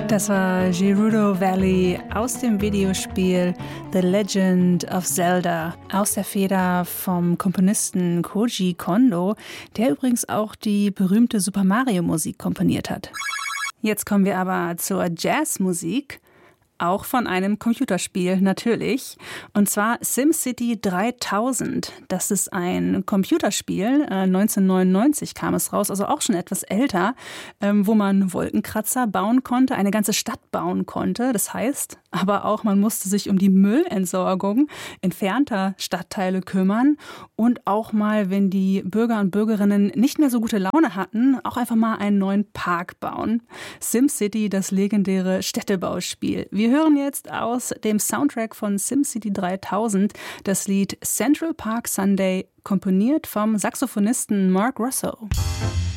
Das war Gerudo Valley aus dem Videospiel The Legend of Zelda aus der Feder vom Komponisten Koji Kondo, der übrigens auch die berühmte Super Mario Musik komponiert hat. Jetzt kommen wir aber zur Jazzmusik. Auch von einem Computerspiel, natürlich. Und zwar SimCity 3000. Das ist ein Computerspiel. 1999 kam es raus, also auch schon etwas älter, wo man Wolkenkratzer bauen konnte, eine ganze Stadt bauen konnte. Das heißt aber auch, man musste sich um die Müllentsorgung entfernter Stadtteile kümmern. Und auch mal, wenn die Bürger und Bürgerinnen nicht mehr so gute Laune hatten, auch einfach mal einen neuen Park bauen. SimCity, das legendäre Städtebauspiel. Wir hören jetzt aus dem Soundtrack von SimCity 3000 das Lied Central Park Sunday, komponiert vom Saxophonisten Mark Russo.